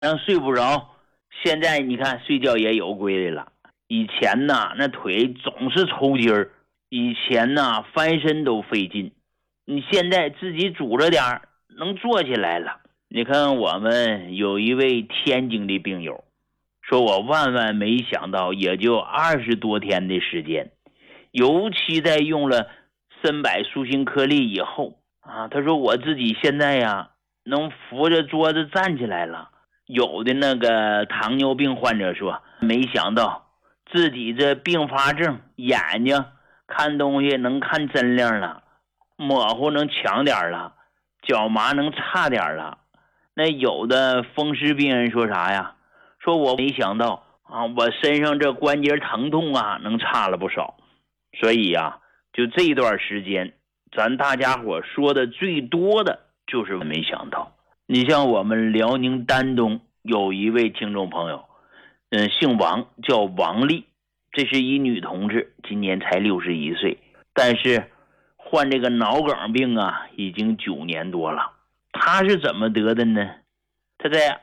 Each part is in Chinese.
让睡不着。现在你看睡觉也有规律了，以前呢那腿总是抽筋儿，以前呢翻身都费劲，你现在自己拄着点儿能坐起来了。你看我们有一位天津的病友说，我万万没想到也就20多天的时间，尤其在用了参柏舒心颗粒以后啊，他说我自己现在呀能扶着桌子站起来了。有的那个糖尿病患者说，没想到自己这并发症，眼睛看东西能看真亮了，模糊能强点了，脚麻能差点了。那有的风湿病人说啥呀？说我没想到啊，我身上这关节疼痛啊能差了不少。所以呀，就这一段时间咱大家伙说的最多的就是没想到。你像我们辽宁丹东有一位听众朋友，姓王，叫王丽，这是一女同志，今年才61岁，但是患这个脑梗病啊已经9年多了。她是怎么得的呢？她在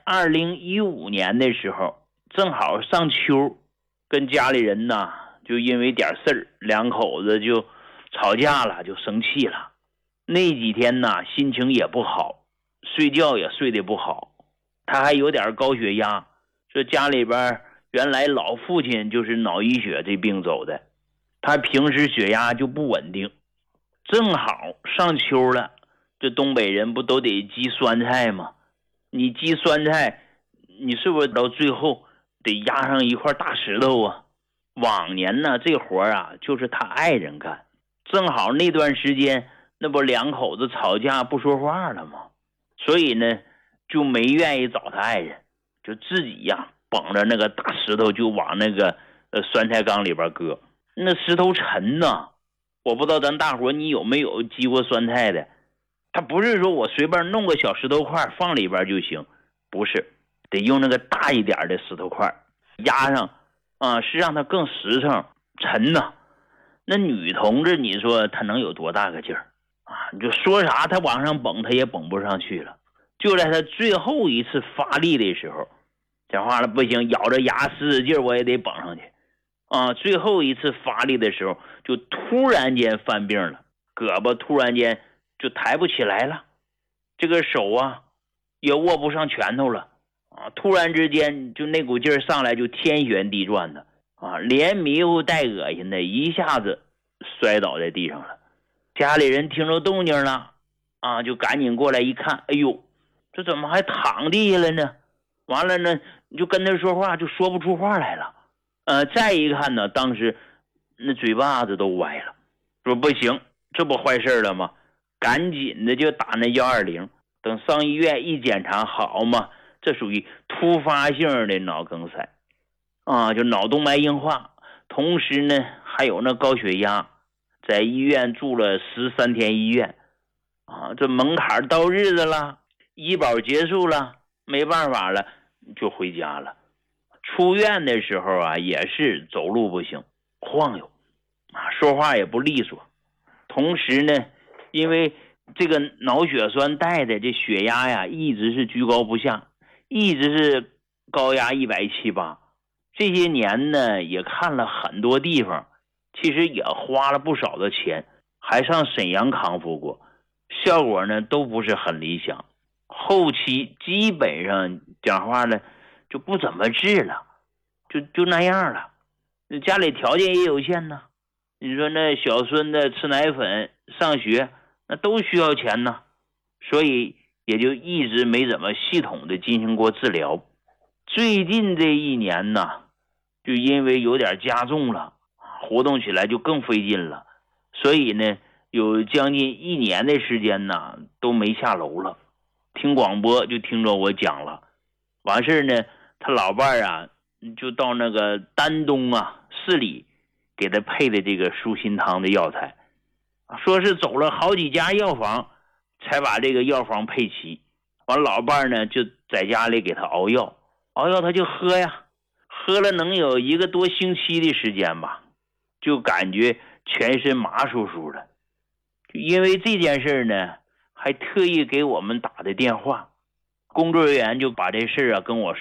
2015年的时候正好上秋，跟家里人呢就因为点事儿，两口子就吵架了，就生气了。那几天呢心情也不好，睡觉也睡得不好，他还有点高血压，说家里边原来老父亲就是脑溢血这病走的，他平时血压就不稳定，正好上秋了，这东北人不都得积酸菜吗？你积酸菜，你是不是到最后得压上一块大石头啊？往年呢这活啊就是他爱人干，正好那段时间那不两口子吵架不说话了吗？所以呢就没愿意找他爱人，就自己呀绑着那个大石头就往那个酸菜缸里边搁。那石头沉呐，我不知道咱大伙你有没有积过酸菜的。它不是说我随便弄个小石头块放里边就行，不是，得用那个大一点的石头块压上啊，是让它更实诚沉呐。那女同志你说她能有多大个劲儿啊？你就说啥她往上蹦她也蹦不上去了。就在她最后一次发力的时候，讲话了不行，咬着牙使劲我也得蹦上去啊！最后一次发力的时候就突然间犯病了，胳膊突然间就抬不起来了，这个手啊也握不上拳头了啊！突然之间就那股劲儿上来就天旋地转的啊，连迷糊带恶心的，一下子摔倒在地上了。家里人听着动静了啊，就赶紧过来一看，哎呦，这怎么还躺地下了呢？完了呢，你就跟他说话就说不出话来了。再一看呢，当时那嘴巴子都歪了，说不行，这不坏事了吗？赶紧的就打那120，等上医院一检查，好嘛，这属于突发性的脑梗塞啊，就脑动脉硬化，同时呢还有那高血压，在医院住了13天医院啊，这门槛到日子了，医保结束了，没办法了，就回家了。出院的时候啊，也是走路不行，晃悠啊，说话也不利索。同时呢，因为这个脑血栓带的这血压呀，一直是居高不下，一直是高压170-180。这些年呢，也看了很多地方，其实也花了不少的钱，还上沈阳康复过，效果呢都不是很理想。后期基本上讲话呢就不怎么治了，就那样了。家里条件也有限呢，你说那小孙子吃奶粉上学那都需要钱呢，所以也就一直没怎么系统的进行过治疗。最近这一年呢，就因为有点加重了，活动起来就更费劲了，所以呢有将近1年的时间呢都没下楼了。听广播就听着我讲了，完事呢他老伴啊就到那个丹东啊市里给他配的这个舒心汤的药材，说是走了好几家药房才把这个药方配齐。完老伴呢就在家里给他熬药，熬药他就喝呀，喝了能有1个多星期的时间吧，就感觉全身麻酥酥的。就因为这件事呢，还特意给我们打的电话， 工作人员就把这事啊跟我